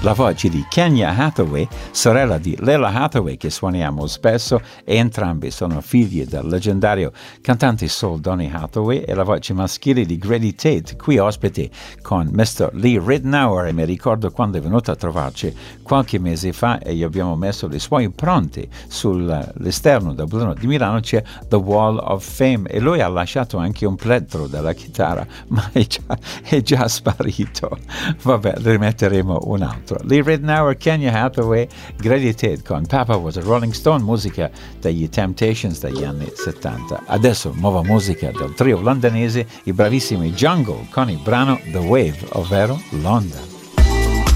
la voce di Kenya Hathaway, sorella di Lalah Hathaway che suoniamo spesso, e entrambi sono figli del leggendario cantante soul Donny Hathaway, e la voce maschile di Grady Tate, qui ospite con Mr. Lee Ritenour. E mi ricordo quando è venuto a trovarci qualche mese fa e gli abbiamo messo le sue impronte sull'esterno del Bruno di Milano, c'è The Wall of Fame, e lui ha lasciato anche un plettro della chitarra, ma è già sparito. Vabbè, rimetteremo un altro. Lee Ritenour, Kenya Hathaway, Grady Tate con Papa Was a Rolling Stone, musica degli Temptations degli anni 70. Adesso nuova musica del trio londinese, i bravissimi Jungle, con il brano The Wave, ovvero l'onda.